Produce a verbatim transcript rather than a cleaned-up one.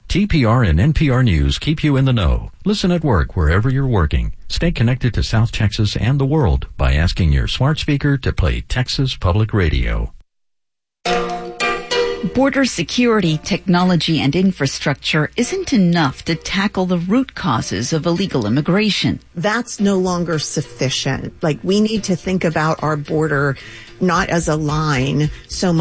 T P R and N P R News keep you in the know. Listen at work wherever you're working. Stay connected to South Texas and the world by asking your smart speaker to play Texas Public Radio. Border security, technology, and infrastructure isn't enough to tackle the root causes of illegal immigration. That's no longer sufficient. Like, we need to think about our border not as a line so much